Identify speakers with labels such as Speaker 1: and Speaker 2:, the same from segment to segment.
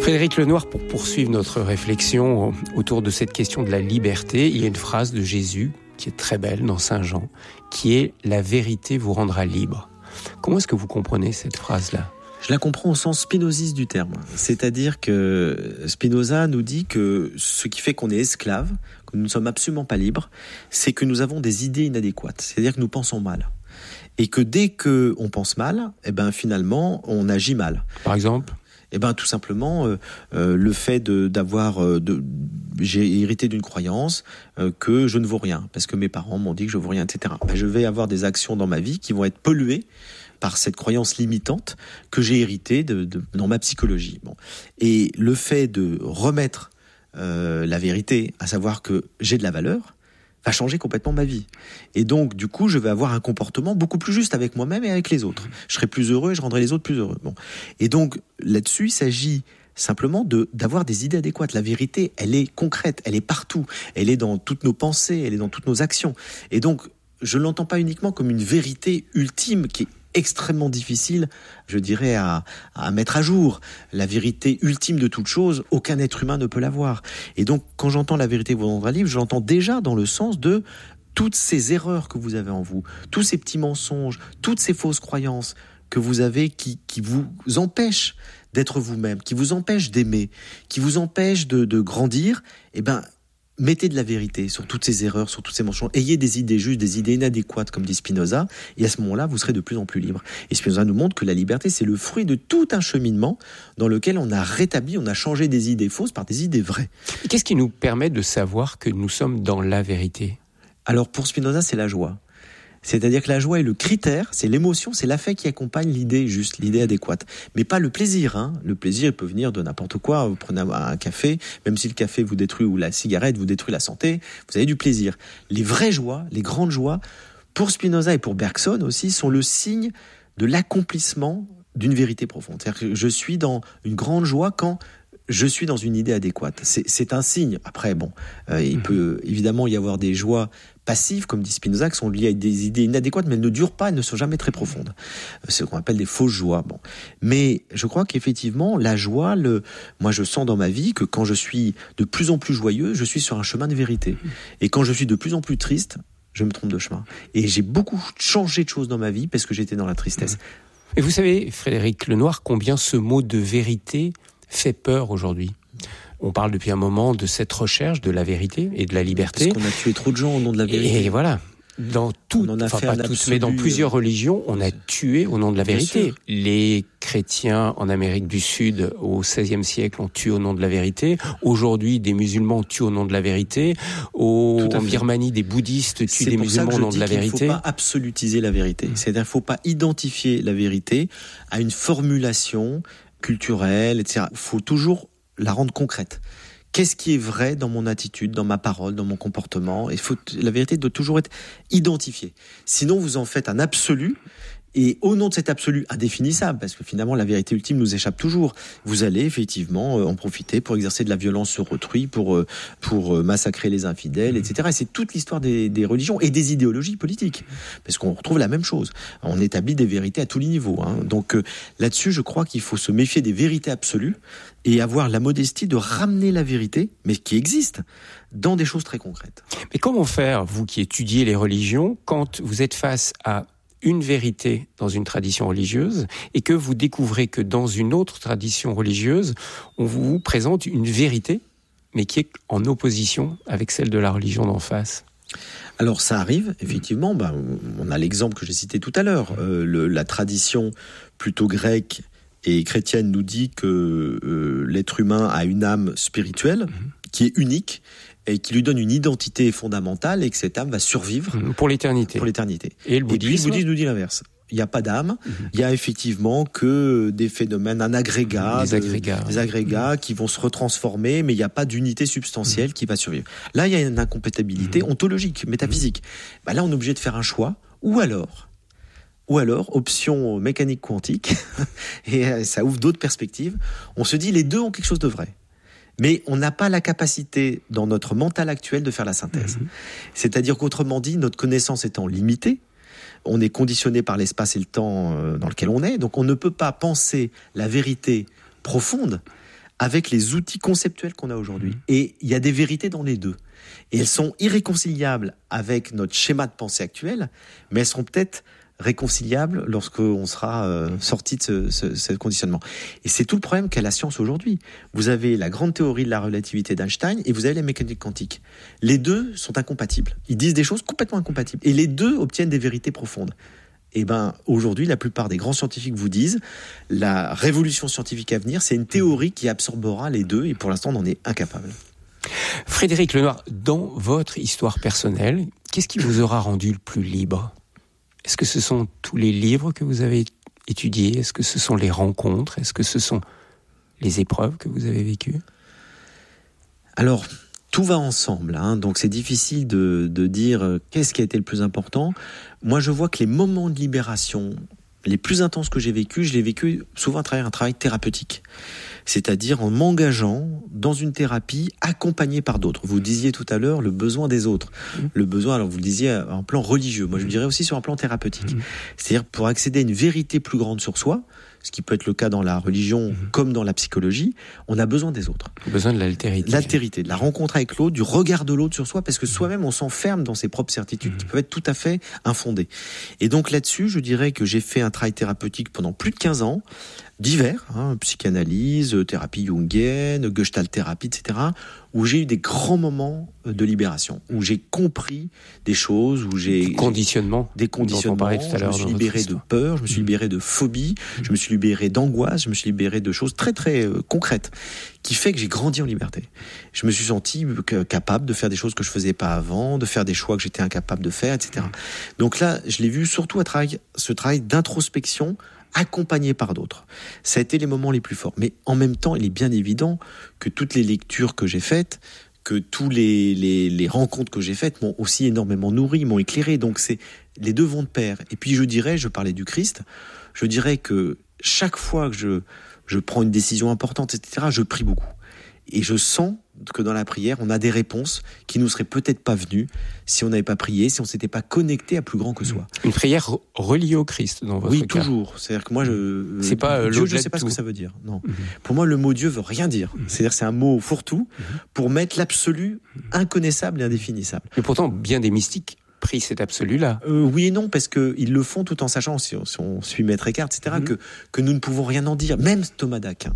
Speaker 1: Frédéric Lenoir, pour poursuivre notre réflexion autour de cette question de la liberté, il y a une phrase de Jésus qui est très belle dans Saint Jean, qui est « La vérité vous rendra libre ». Comment est-ce que vous comprenez cette phrase-là ?
Speaker 2: Je la comprends au sens spinoziste du terme. C'est-à-dire que Spinoza nous dit que ce qui fait qu'on est esclave, que nous ne sommes absolument pas libres, c'est que nous avons des idées inadéquates. C'est-à-dire que nous pensons mal. Et que dès qu'on pense mal, finalement, on agit mal.
Speaker 1: Par exemple ?
Speaker 2: Tout simplement, le fait j'ai hérité d'une croyance que je ne vaux rien, parce que mes parents m'ont dit que je vaux rien, etc. Je vais avoir des actions dans ma vie qui vont être polluées par cette croyance limitante que j'ai héritée dans ma psychologie. Bon. Et le fait de remettre la vérité, à savoir que j'ai de la valeur, va changer complètement ma vie. Et donc, du coup, je vais avoir un comportement beaucoup plus juste avec moi-même et avec les autres. Je serai plus heureux et je rendrai les autres plus heureux. Bon. Et donc, là-dessus, il s'agit simplement d'avoir des idées adéquates. La vérité, elle est concrète, elle est partout. Elle est dans toutes nos pensées, elle est dans toutes nos actions. Et donc, je ne l'entends pas uniquement comme une vérité ultime qui est extrêmement difficile, je dirais, à mettre à jour. La vérité ultime de toute chose, aucun être humain ne peut l'avoir. Et donc, quand j'entends la vérité vous rendra libre, je l'entends déjà dans le sens de toutes ces erreurs que vous avez en vous, tous ces petits mensonges, toutes ces fausses croyances que vous avez qui vous empêchent d'être vous-même, qui vous empêchent d'aimer, qui vous empêchent de grandir, mettez de la vérité sur toutes ces erreurs, sur toutes ces mensonges. Ayez des idées justes, des idées inadéquates, comme dit Spinoza, et à ce moment-là, vous serez de plus en plus libre. Et Spinoza nous montre que la liberté, c'est le fruit de tout un cheminement dans lequel on a rétabli, on a changé des idées fausses par des idées vraies.
Speaker 1: Et qu'est-ce qui nous permet de savoir que nous sommes dans la vérité ?
Speaker 2: Alors, pour Spinoza, c'est la joie. C'est-à-dire que la joie est le critère, c'est l'émotion, c'est l'affect qui accompagne l'idée juste, l'idée adéquate. Mais pas le plaisir. Le plaisir, il peut venir de n'importe quoi. Vous prenez un café, même si le café vous détruit ou la cigarette vous détruit la santé, vous avez du plaisir. Les vraies joies, les grandes joies, pour Spinoza et pour Bergson aussi, sont le signe de l'accomplissement d'une vérité profonde. C'est-à-dire que je suis dans une grande joie quand je suis dans une idée adéquate. C'est un signe. Après, il peut évidemment y avoir des joies passives, comme dit Spinoza, qui sont liées à des idées inadéquates, mais elles ne durent pas, elles ne sont jamais très profondes. C'est ce qu'on appelle des fausses joies. Bon. Mais je crois qu'effectivement, la joie, moi je sens dans ma vie que quand je suis de plus en plus joyeux, je suis sur un chemin de vérité. Et quand je suis de plus en plus triste, je me trompe de chemin. Et j'ai beaucoup changé de choses dans ma vie parce que j'étais dans la tristesse.
Speaker 1: Et vous savez, Frédéric Lenoir, combien ce mot de vérité fait peur aujourd'hui. On parle depuis un moment de cette recherche de la vérité et de la liberté.
Speaker 2: Parce qu'on a tué trop de gens au nom de la vérité.
Speaker 1: Et voilà. Dans mais dans plusieurs religions, on a tué au nom de la vérité. Les chrétiens en Amérique du Sud, au XVIe siècle, ont tué au nom de la vérité. Aujourd'hui, des musulmans tuent au nom de la vérité. En Birmanie, des bouddhistes tuent des musulmans au nom de la vérité.
Speaker 2: Il ne faut pas absolutiser la vérité. C'est-à-dire qu'il ne faut pas identifier la vérité à une formulation culturelle, etc. Il faut toujours la rendre concrète. Qu'est-ce qui est vrai dans mon attitude, dans ma parole, dans mon comportement ? La vérité doit toujours être identifiée. Sinon, vous en faites un absolu, et au nom de cet absolu indéfinissable, parce que finalement la vérité ultime nous échappe toujours, vous allez effectivement en profiter pour exercer de la violence sur autrui, pour massacrer les infidèles, etc. Et c'est toute l'histoire des religions et des idéologies politiques, parce qu'on retrouve la même chose. On établit des vérités à tous les niveaux. Donc là-dessus, je crois qu'il faut se méfier des vérités absolues et avoir la modestie de ramener la vérité, mais qui existe, dans des choses très concrètes.
Speaker 1: Mais comment faire, vous qui étudiez les religions, quand vous êtes face à une vérité dans une tradition religieuse et que vous découvrez que dans une autre tradition religieuse, on vous présente une vérité, mais qui est en opposition avec celle de la religion d'en face?
Speaker 2: Alors ça arrive, effectivement, on a l'exemple que j'ai cité tout à l'heure, la tradition plutôt grecque et chrétienne nous dit que l'être humain a une âme spirituelle qui est unique, et qui lui donne une identité fondamentale et que cette âme va survivre
Speaker 1: pour l'éternité.
Speaker 2: Et puis le bouddhisme nous dit l'inverse. Il n'y a pas d'âme, il y a effectivement que des phénomènes, un agrégat, des agrégats qui vont se retransformer, mais il n'y a pas d'unité substantielle qui va survivre. Là, il y a une incompatibilité ontologique, métaphysique. Là, on est obligé de faire un choix, ou alors, option mécanique quantique, et ça ouvre d'autres perspectives, on se dit les deux ont quelque chose de vrai. Mais on n'a pas la capacité, dans notre mental actuel, de faire la synthèse. C'est-à-dire qu'autrement dit, notre connaissance étant limitée, on est conditionné par l'espace et le temps dans lequel on est, donc on ne peut pas penser la vérité profonde avec les outils conceptuels qu'on a aujourd'hui. Et il y a des vérités dans les deux. Et elles sont irréconciliables avec notre schéma de pensée actuel, mais elles seront peut-être réconciliables lorsqu'on sera sorti de ce conditionnement. Et c'est tout le problème qu'a la science aujourd'hui. Vous avez la grande théorie de la relativité d'Einstein et vous avez la mécanique quantique. Les deux sont incompatibles. Ils disent des choses complètement incompatibles. Et les deux obtiennent des vérités profondes. Et aujourd'hui, la plupart des grands scientifiques vous disent la révolution scientifique à venir, c'est une théorie qui absorbera les deux, et pour l'instant, on en est incapable.
Speaker 1: Frédéric Lenoir, dans votre histoire personnelle, qu'est-ce qui vous aura rendu le plus libre ? Est-ce que ce sont tous les livres que vous avez étudiés ? Est-ce que ce sont les rencontres ? Est-ce que ce sont les épreuves que vous avez vécues ?
Speaker 2: Alors, tout va ensemble, donc c'est difficile de dire qu'est-ce qui a été le plus important. Moi, je vois que les moments de libération les plus intenses que j'ai vécus, je l'ai vécu souvent à travers un travail thérapeutique. C'est-à-dire en m'engageant dans une thérapie accompagnée par d'autres. Vous disiez tout à l'heure le besoin des autres. Le besoin, alors vous le disiez en plan religieux. Moi, je dirais aussi sur un plan thérapeutique. C'est-à-dire pour accéder à une vérité plus grande sur soi, ce qui peut être le cas dans la religion comme dans la psychologie, on a besoin des autres.
Speaker 1: Besoin de l'altérité.
Speaker 2: L'altérité, de la rencontre avec l'autre, du regard de l'autre sur soi, parce que soi-même, on s'enferme dans ses propres certitudes qui peuvent être tout à fait infondées. Et donc là-dessus, je dirais que j'ai fait un travail thérapeutique pendant plus de 15 ans, divers, psychanalyse, thérapie jungienne, gestalt thérapie, etc., où j'ai eu des grands moments de libération, où j'ai compris des choses, où j'ai...
Speaker 1: Des conditionnements
Speaker 2: dont on parlait tout à l'heure. Je me suis libéré de peur, je me suis libéré de phobie, je me suis libéré d'angoisse, je me suis libéré de choses très très concrètes, qui fait que j'ai grandi en liberté. Je me suis senti capable de faire des choses que je faisais pas avant, de faire des choix que j'étais incapable de faire, etc. Donc là, je l'ai vu surtout à travers ce travail d'introspection, accompagné par d'autres. Ça a été les moments les plus forts. Mais en même temps, il est bien évident que toutes les lectures que j'ai faites, que tous les rencontres que j'ai faites m'ont aussi énormément nourri, m'ont éclairé. Donc les deux vont de pair. Et puis je parlais du Christ, je dirais que chaque fois que je prends une décision importante, etc., je prie beaucoup. Et je sens que dans la prière, on a des réponses qui nous seraient peut-être pas venues si on n'avait pas prié, si on s'était pas connecté à plus grand que soi.
Speaker 1: Une prière reliée au Christ dans votre cas.
Speaker 2: Oui, toujours. C'est-à-dire que moi,
Speaker 1: c'est pas
Speaker 2: Dieu, je ne sais pas ce que ça veut dire. Non. Pour moi, le mot Dieu veut rien dire. C'est-à-dire que c'est un mot fourre-tout pour mettre l'absolu inconnaissable et indéfinissable.
Speaker 1: Mais pourtant, bien des mystiques prient cet absolu-là.
Speaker 2: Oui et non, parce qu'ils le font tout en sachant, si on suit Maître Eckhart, etc., que nous ne pouvons rien en dire. Même saint Thomas d'Aquin.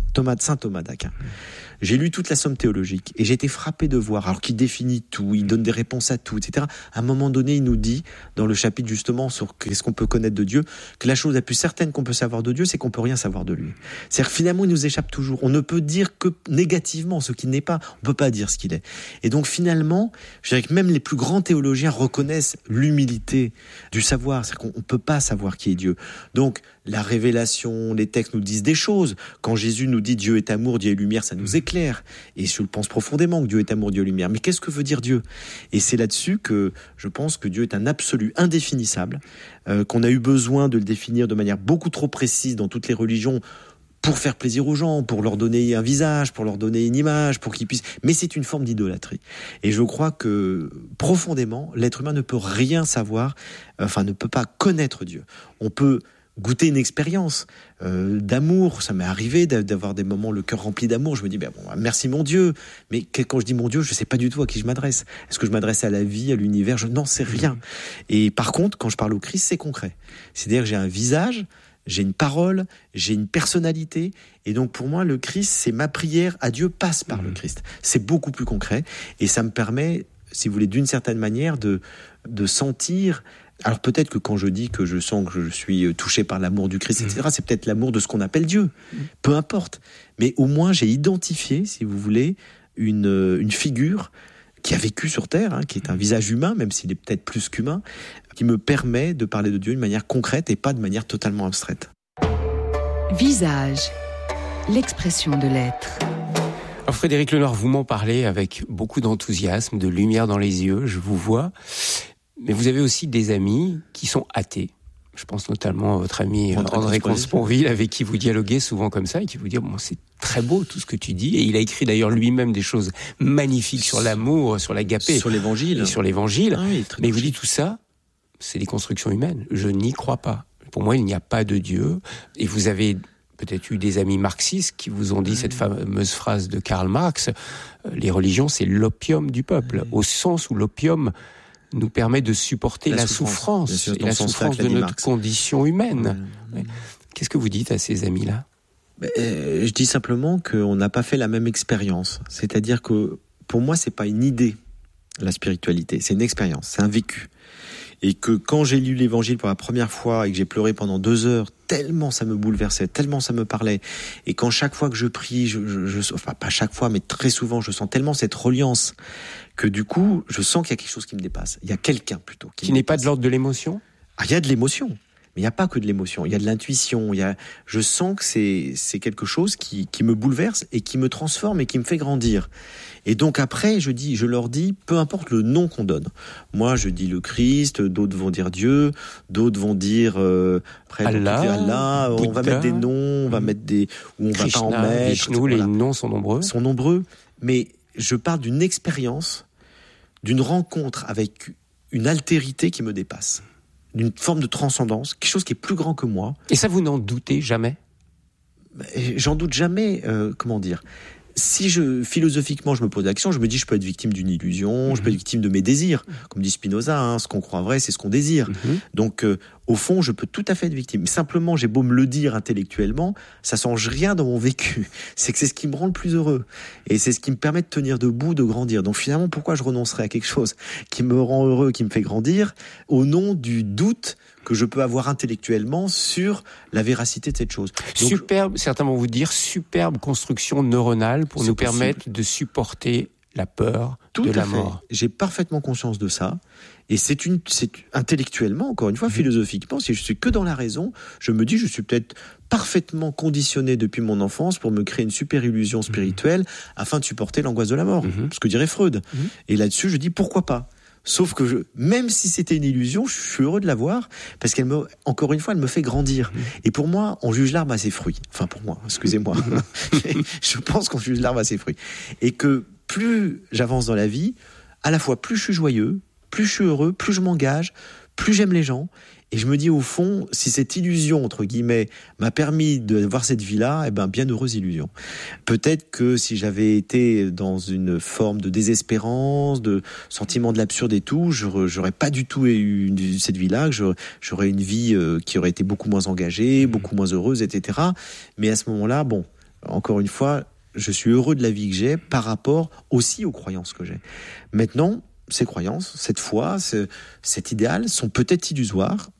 Speaker 2: J'ai lu toute la somme théologique et j'ai été frappé de voir, alors qu'il définit tout, il donne des réponses à tout, etc. À un moment donné, il nous dit, dans le chapitre justement sur qu'est-ce qu'on peut connaître de Dieu, que la chose la plus certaine qu'on peut savoir de Dieu, c'est qu'on peut rien savoir de lui. C'est-à-dire que finalement, il nous échappe toujours. On ne peut dire que négativement ce qu'il n'est pas. On peut pas dire ce qu'il est. Et donc finalement, je dirais que même les plus grands théologiens reconnaissent l'humilité du savoir. C'est-à-dire qu'on peut pas savoir qui est Dieu. Donc, la révélation, les textes nous disent des choses. Quand Jésus nous dit Dieu est amour, Dieu est lumière, ça nous éclaire. Et je le pense profondément que Dieu est amour, Dieu est lumière. Mais qu'est-ce que veut dire Dieu ? Et c'est là-dessus que je pense que Dieu est un absolu indéfinissable, qu'on a eu besoin de le définir de manière beaucoup trop précise dans toutes les religions pour faire plaisir aux gens, pour leur donner un visage, pour leur donner une image, pour qu'ils puissent... Mais c'est une forme d'idolâtrie. Et je crois que, profondément, l'être humain ne peut rien savoir, ne peut pas connaître Dieu. On peut goûter une expérience d'amour. Ça m'est arrivé d'avoir des moments le cœur rempli d'amour. Je me dis merci mon Dieu, mais quand je dis mon Dieu, je sais pas du tout à qui je m'adresse. Est-ce que je m'adresse à la vie, à l'univers ? Je n'en sais rien. Et par contre, quand je parle au Christ, c'est concret. C'est-à-dire que j'ai un visage, j'ai une parole, j'ai une personnalité, et donc pour moi le Christ, c'est ma prière à Dieu passe par le Christ. C'est beaucoup plus concret et ça me permet, si vous voulez, d'une certaine manière de sentir. Alors peut-être que quand je dis que je sens que je suis touché par l'amour du Christ, etc., c'est peut-être l'amour de ce qu'on appelle Dieu. Peu importe. Mais au moins j'ai identifié, si vous voulez, une figure qui a vécu sur Terre, qui est un visage humain, même s'il est peut-être plus qu'humain, qui me permet de parler de Dieu de manière concrète et pas de manière totalement abstraite.
Speaker 3: Visage, l'expression de l'être.
Speaker 1: Alors Frédéric Lenoir, vous m'en parlez avec beaucoup d'enthousiasme, de lumière dans les yeux, je vous vois. Mais vous avez aussi des amis qui sont athées. Je pense notamment à votre ami André Consponville, avec qui vous dialoguez souvent comme ça, et qui vous dit c'est très beau tout ce que tu dis. Et il a écrit d'ailleurs lui-même des choses magnifiques sur l'amour, sur l'agapé.
Speaker 2: Sur l'évangile.
Speaker 1: Et sur l'évangile.
Speaker 2: Ah oui,
Speaker 1: mais il vous dit tout ça, c'est des constructions humaines. Je n'y crois pas. Pour moi, il n'y a pas de Dieu. Et vous avez peut-être eu des amis marxistes qui vous ont dit cette fameuse phrase de Karl Marx, les religions, c'est l'opium du peuple, au sens où l'opium nous permet de supporter la souffrance et la souffrance de notre condition humaine. Qu'est-ce que vous dites à ces amis-là ?
Speaker 2: Je dis simplement qu'on n'a pas fait la même expérience. C'est-à-dire que pour moi, c'est pas une idée, la spiritualité, c'est une expérience, c'est un vécu. Et que quand j'ai lu l'évangile pour la première fois et que j'ai pleuré pendant 2 heures, tellement ça me bouleversait, tellement ça me parlait. Et quand chaque fois que je prie, enfin pas chaque fois, mais très souvent, je sens tellement cette reliance que du coup, je sens qu'il y a quelque chose qui me dépasse. Il y a quelqu'un plutôt.
Speaker 1: Qui n'est pas de l'ordre de l'émotion ?
Speaker 2: Ah, il y a de l'émotion. Mais il n'y a pas que de l'émotion, il y a de l'intuition. Je sens que c'est quelque chose qui me bouleverse et qui me transforme et qui me fait grandir. Et donc après, je leur dis, peu importe le nom qu'on donne. Moi, je dis le Christ, d'autres vont dire Dieu, d'autres vont dire Allah, on va mettre des noms, on va mettre des, ou on
Speaker 1: Krishna,
Speaker 2: va pas en mettre.
Speaker 1: Vishnu, les noms sont nombreux.
Speaker 2: Sont nombreux, mais je parle d'une expérience, d'une rencontre avec une altérité qui me dépasse. D'une forme de transcendance, quelque chose qui est plus grand que moi.
Speaker 1: Et ça, vous n'en doutez jamais ?
Speaker 2: J'en doute jamais, comment dire. Si philosophiquement, je me pose la question, je me dis, je peux être victime d'une illusion, je peux être victime de mes désirs. Comme dit Spinoza, ce qu'on croit vrai, c'est ce qu'on désire. Donc, au fond, je peux tout à fait être victime. Mais simplement, j'ai beau me le dire intellectuellement, ça change rien dans mon vécu. C'est que c'est ce qui me rend le plus heureux. Et c'est ce qui me permet de tenir debout, de grandir. Donc finalement, pourquoi je renoncerais à quelque chose qui me rend heureux, qui me fait grandir, au nom du doute que je peux avoir intellectuellement sur la véracité de cette chose. Donc,
Speaker 1: superbe, certains vont vous dire, superbe construction neuronale pour nous permettre de supporter la peur de la mort.
Speaker 2: J'ai parfaitement conscience de ça. Et c'est intellectuellement, encore une fois, philosophiquement, si je suis que dans la raison, je me dis, je suis peut-être parfaitement conditionné depuis mon enfance pour me créer une super illusion spirituelle afin de supporter l'angoisse de la mort. Ce que dirait Freud. Et là-dessus, je dis, pourquoi pas ? Sauf que même si c'était une illusion, je suis heureux de la voir parce encore une fois, elle me fait grandir. Et pour moi, on juge l'arbre à ses fruits. Enfin, pour moi, excusez-moi. Je pense qu'on juge l'arbre à ses fruits. Et que plus j'avance dans la vie, à la fois plus je suis joyeux, plus je suis heureux, plus je m'engage, plus j'aime les gens. Et je me dis, au fond, si cette illusion, entre guillemets, m'a permis de voir cette vie-là, bien heureuse illusion. Peut-être que si j'avais été dans une forme de désespérance, de sentiment de l'absurde et tout, j'aurais pas du tout eu cette vie-là, que j'aurais une vie qui aurait été beaucoup moins engagée, beaucoup moins heureuse, etc. Mais à ce moment-là, encore une fois, je suis heureux de la vie que j'ai par rapport aussi aux croyances que j'ai. Maintenant, ces croyances, cette foi, cet idéal sont peut-être illusoires,